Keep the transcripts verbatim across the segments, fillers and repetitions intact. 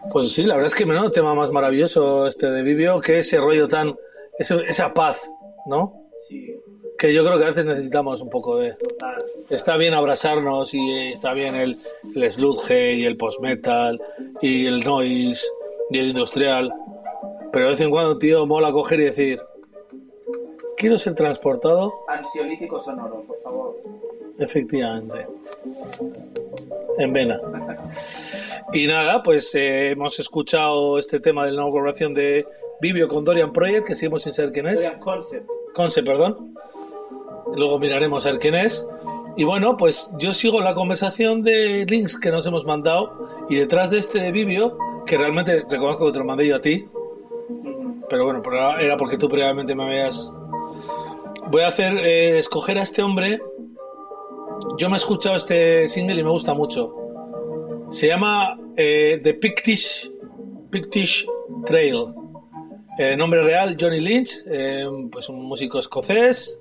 Pues sí, la verdad es que menudo tema más maravilloso este de Vivio, que ese rollo tan, ese, esa paz, ¿no? Sí. Que yo creo que a veces necesitamos un poco de... Total. Está bien abrazarnos y está bien el, el sludge y el post-metal y el noise y el industrial, pero de vez en cuando, tío, mola coger y decir, quiero ser transportado. Ansiolítico sonoro, por favor. Efectivamente. En vena. Y nada, pues eh, hemos escuchado este tema de la inauguración de Vivio con Dorian Project, que seguimos sin saber quién es. Dorian Concept. Concept, perdón. Luego miraremos a ver quién es. Y bueno, pues yo sigo la conversación de links que nos hemos mandado. Y detrás de este Vivio, que realmente reconozco que te lo mandé yo a ti, Uh-huh. pero bueno, pero era porque tú previamente me habías... Voy a hacer, eh, escoger a este hombre. Yo me he escuchado este single y me gusta mucho. Se llama eh, The Pictish, Pictish Trail. Eh, nombre real, Johnny Lynch, eh, pues un músico escocés.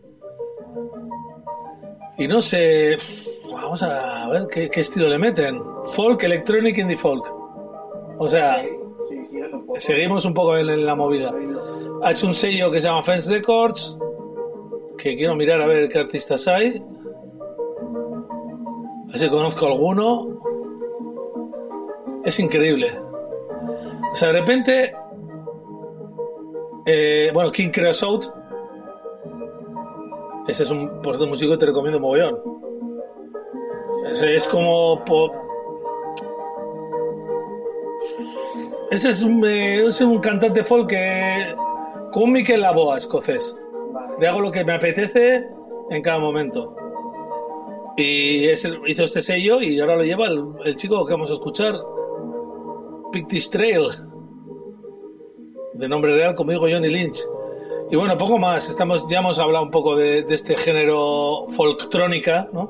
Y no sé, vamos a ver qué, qué estilo le meten. Folk, electronic, indie folk. O sea, Sí, sí, un poco. seguimos un poco en, en la movida. Ha hecho un sello que se llama Fence Records, que quiero mirar a ver qué artistas hay. A ver si conozco alguno. Es increíble. O sea, de repente... Eh, bueno, King Creosote. Ese es un, por cierto, músico que te recomiendo mogollón. Ese es como... Po... Ese es un, eh, es un cantante folk que... Como un Mikel Laboa escocés. Vale. Le hago lo que me apetece en cada momento. Y es el- hizo este sello y ahora lo lleva el, el chico que vamos a escuchar, Pictish Trail, de nombre real, como digo, Johnny Lynch. Y bueno, poco más. Estamos, ya hemos hablado un poco de, de este género folktrónica, ¿no?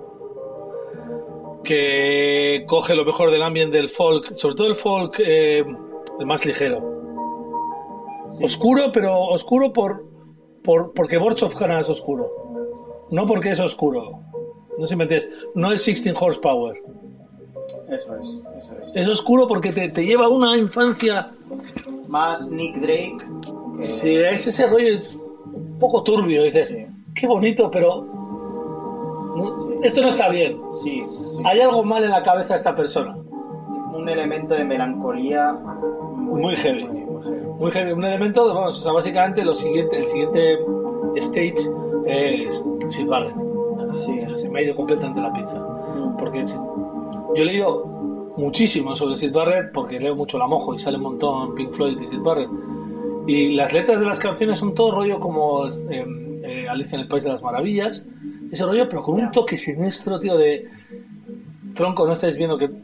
Que coge lo mejor del ambiente del folk, sobre todo el folk eh, el más ligero. Sí. Oscuro, pero oscuro por, por porque Boards of Canada es oscuro. No porque es oscuro. No sé si me entiendes. No es dieciséis horsepower. Eso es, eso es. Es oscuro porque te, te lleva a una infancia. Más Nick Drake. Que... Sí, es ese rollo un poco turbio. Dices, Sí. qué bonito, pero no- Sí. esto no está bien. Sí, sí. Hay algo mal en la cabeza de esta persona. Un elemento de melancolía muy, Muy heavy. Muy, muy heavy. Muy heavy. Un elemento, de- vamos, o sea, básicamente lo siguiente, el siguiente stage es Syd Barrett. Sí. Se me ha ido completamente la pinza. Mm. Porque si- yo he leído muchísimo sobre Syd Barrett porque leo mucho La Mojo y sale un montón Pink Floyd y Syd Barrett. Y las letras de las canciones son todo rollo como eh, eh, Alicia en el País de las Maravillas. Ese rollo, pero con un Ya. toque siniestro, tío, de... Tronco, no estáis viendo que